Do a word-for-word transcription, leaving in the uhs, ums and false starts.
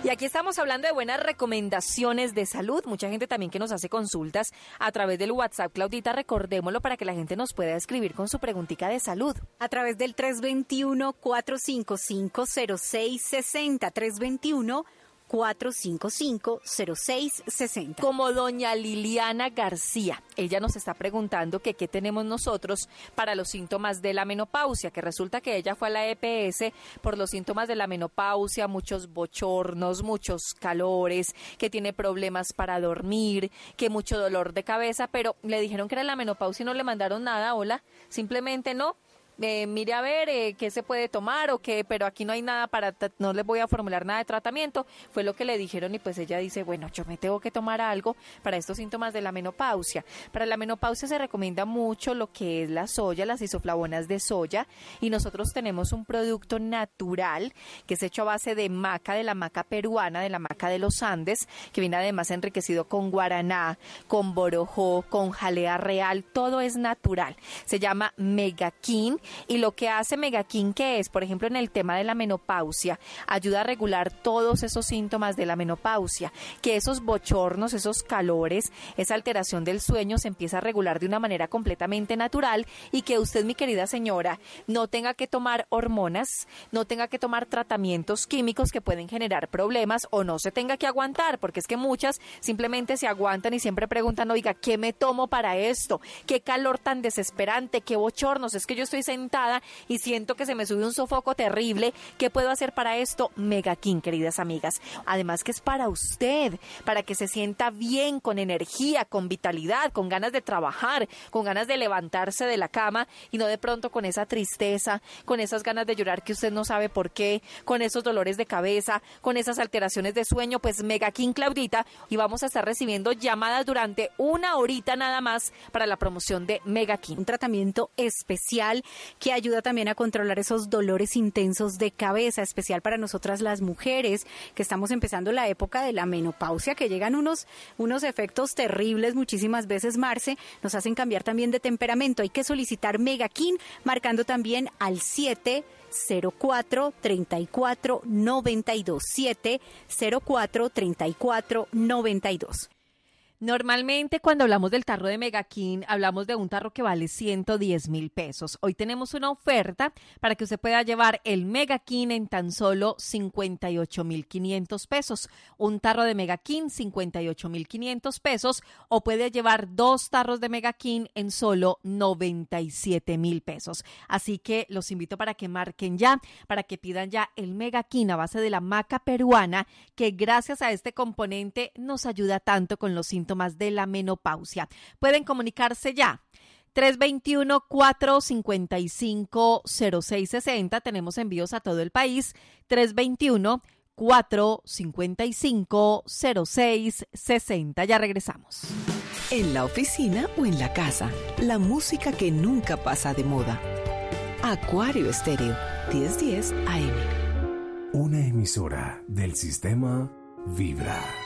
Y aquí estamos hablando de buenas recomendaciones de salud. Mucha gente también que nos hace consultas a través del WhatsApp. Claudita, recordémoslo para que la gente nos pueda escribir con su preguntita de salud. A través del tres dos uno, cuatro cinco cinco, cero seis seis cero, tres dos uno, cuatro cinco cinco, cero seis seis cero. Como doña Liliana García, ella nos está preguntando que qué tenemos nosotros para los síntomas de la menopausia, que resulta que ella fue a la E P S por los síntomas de la menopausia, muchos bochornos, muchos calores, que tiene problemas para dormir, que mucho dolor de cabeza, pero le dijeron que era la menopausia y no le mandaron nada, hola, simplemente no. Eh, mire a ver eh, qué se puede tomar o qué, pero aquí no hay nada para, no les voy a formular nada de tratamiento, fue lo que le dijeron y pues ella dice, bueno, yo me tengo que tomar algo para estos síntomas de la menopausia. Para la menopausia se recomienda mucho lo que es la soya, las isoflavonas de soya, y nosotros tenemos un producto natural que es hecho a base de maca, de la maca peruana, de la maca de los Andes, que viene además enriquecido con guaraná, con borojó, con jalea real, todo es natural, se llama Megakin. Y lo que hace Megakin, que es, por ejemplo, en el tema de la menopausia, ayuda a regular todos esos síntomas de la menopausia, que esos bochornos, esos calores, esa alteración del sueño se empieza a regular de una manera completamente natural y que usted, mi querida señora, no tenga que tomar hormonas, no tenga que tomar tratamientos químicos que pueden generar problemas o no se tenga que aguantar, porque es que muchas simplemente se aguantan y siempre preguntan, oiga, ¿qué me tomo para esto? ¿Qué calor tan desesperante? ¿Qué bochornos? Es que yo estoy sentada y siento que se me sube un sofoco terrible. ¿Qué puedo hacer para esto? Megakin, queridas amigas. Además que es para usted, para que se sienta bien, con energía, con vitalidad, con ganas de trabajar, con ganas de levantarse de la cama y no de pronto con esa tristeza, con esas ganas de llorar que usted no sabe por qué, con esos dolores de cabeza, con esas alteraciones de sueño. Pues Megakin, Claudita, y vamos a estar recibiendo llamadas durante una horita nada más para la promoción de Megakin. Un tratamiento especial que ayuda también a controlar esos dolores intensos de cabeza, especial para nosotras las mujeres que estamos empezando la época de la menopausia, que llegan unos, unos efectos terribles muchísimas veces, Marce, nos hacen cambiar también de temperamento. Hay que solicitar Megakin marcando también al siete cero cuatro, treinta y cuatro, noventa y dos, siete cero cuatro, treinta y cuatro, noventa y dos. Normalmente cuando hablamos del tarro de Megakin, hablamos de un tarro que vale ciento diez mil pesos. Hoy tenemos una oferta para que usted pueda llevar el Megakin en tan solo cincuenta y ocho mil quinientos pesos. Un tarro de Megakin, cincuenta y ocho mil quinientos pesos, o puede llevar dos tarros de Megakin en solo noventa y siete mil pesos. Así que los invito para que marquen ya, para que pidan ya el Megakin a base de la maca peruana, que gracias a este componente nos ayuda tanto con los síntomas de la menopausia. Pueden comunicarse ya. tres dos uno, cuatro cinco cinco, cero seis seis cero. Tenemos envíos a todo el país. tres dos uno, cuatro cinco cinco, cero seis seis cero. Ya regresamos. En la oficina o en la casa, la música que nunca pasa de moda. Acuario Estéreo, diez diez A M. Una emisora del sistema Vibra.